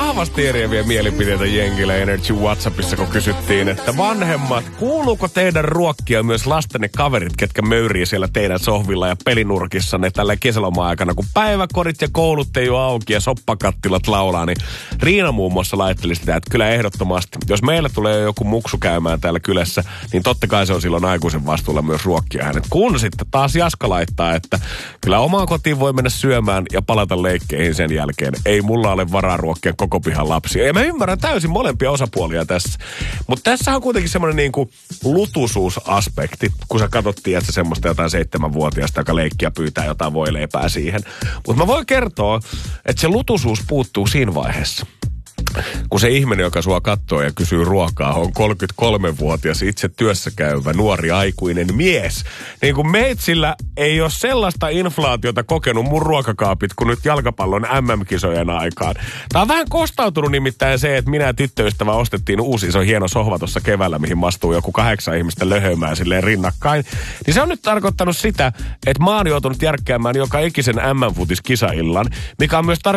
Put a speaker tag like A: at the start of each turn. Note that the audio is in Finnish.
A: vahvasti eriäviä mielipiteitä Jenkillä Energy WhatsAppissa, kun kysyttiin, että vanhemmat, kuuluuko teidän ruokkia myös lastenne kaverit, ketkä möyrii siellä teidän sohvilla ja pelinurkissanne tällä kesäloma-aikana, kun päiväkodit ja koulut ei ole auki ja soppakattilat laulaa, niin Riina muun muassa laitteli sitä, että kyllä ehdottomasti, jos meillä tulee joku muksu käymään täällä kylässä, niin totta kai se on silloin aikuisen vastuulla myös ruokkia hänet. Kun sitten taas Jaska laittaa, että kyllä omaan kotiin voi mennä syömään ja palata leikkeihin sen jälkeen. Ei mulla ole varaa ruokkia koko pihan lapsia. Ja mä ymmärrän täysin molempia osapuolia tässä. Mutta tässä on kuitenkin semmoinen niinku lutusuusaspekti, kun sä katsottiin, että semmoista jotain 7-vuotiaasta, joka leikkiä pyytää jotain voileipää siihen. Mutta mä voin kertoa, että se lutusuus puuttuu siinä vaiheessa, kun se ihminen, joka sua katsoo ja kysyy ruokaa, on 33-vuotias itse työssä käyvä nuori aikuinen mies. Niin kuin meitsillä ei ole sellaista inflaatiota kokenut mun ruokakaapit kuin nyt jalkapallon MM-kisojen aikaan. Tää on vähän kostautunut nimittäin se, että minä ja tyttöystävä ostettiin uusi iso hieno sohva tuossa keväällä, mihin mastuu joku 8 ihmistä löhömään silleen rinnakkain. Niin se on nyt tarkoittanut sitä, että mä oon joutunut järkkäämään joka ikisen MM-futis kisaillan, mikä on myös